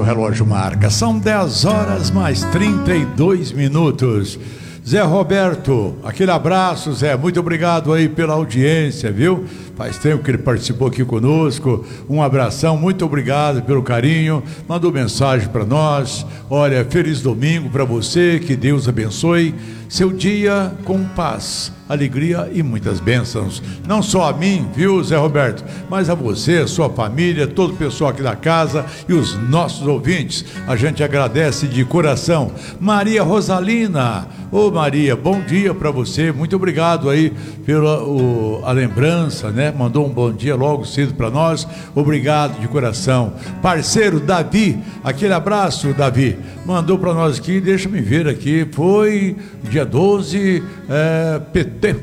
nosso relógio marca. São 10 horas mais 32 minutos. Zé Roberto, aquele abraço, Zé, muito obrigado aí pela audiência, viu? Faz tempo que ele participou aqui conosco, um abração, muito obrigado pelo carinho, mandou mensagem para nós. Olha, feliz domingo para você, que Deus abençoe seu dia com paz, alegria e muitas bênçãos, não só a mim, viu, Zé Roberto, mas a você, a sua família, todo o pessoal aqui da casa e os nossos ouvintes. A gente agradece de coração. Maria Rosalina, ô Maria, bom dia para você, muito obrigado aí pela a lembrança, né? Mandou um bom dia logo cedo para nós, obrigado de coração. Parceiro Davi, aquele abraço, Davi, mandou para nós aqui, deixa-me ver aqui, foi dia 12, PT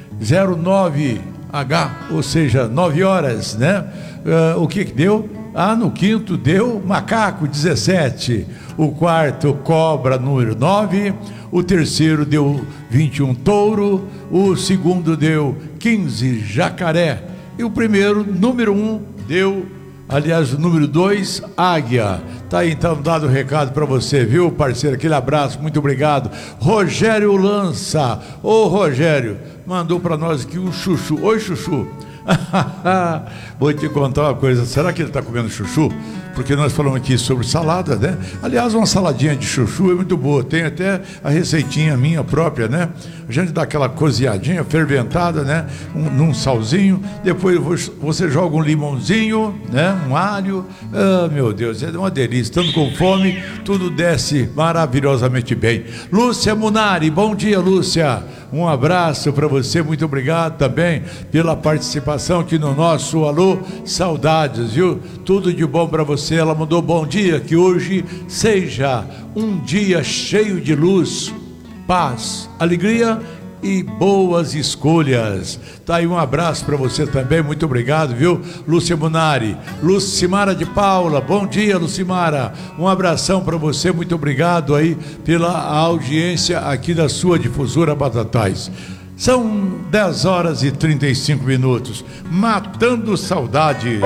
09H, ou seja, 9 horas, né? O que deu? No quinto deu macaco 17, o quarto cobra número 9, o terceiro deu 21 touro, o segundo deu 15 jacaré e o primeiro, número 1, deu, aliás, o número 2, águia. Tá aí então dado o recado para você, viu, parceiro? Aquele abraço, muito obrigado. Rogério Lança, ô Rogério, mandou para nós aqui um chuchu. Oi, chuchu. Vou te contar uma coisa, será que ele está comendo chuchu? Porque nós falamos aqui sobre salada, né? Aliás, uma saladinha de chuchu é muito boa, tem até a receitinha minha própria, né? A gente dá aquela cozinhadinha, ferventada, né? Num salzinho, depois você joga um limãozinho, né? Um alho, meu Deus, é uma delícia, estando com fome, tudo desce maravilhosamente bem. Lúcia Munari, bom dia, Lúcia, um abraço para você, muito obrigado também pela participação aqui no nosso Alô Saudades, viu? Tudo de bom para você. Ela mandou bom dia, que hoje seja um dia cheio de luz, paz, alegria e boas escolhas. Tá aí um abraço para você também, muito obrigado, viu, Lúcia Munari. Lucimara de Paula, bom dia, Lucimara, um abração para você, muito obrigado aí pela audiência aqui da sua difusora Batatais. São 10 horas e 35 minutos, matando saudades.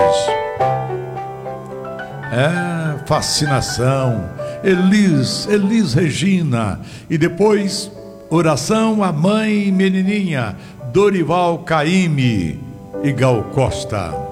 Fascinação, Elis Regina, e depois oração à mãe menininha, Dorival Caymmi e Gal Costa.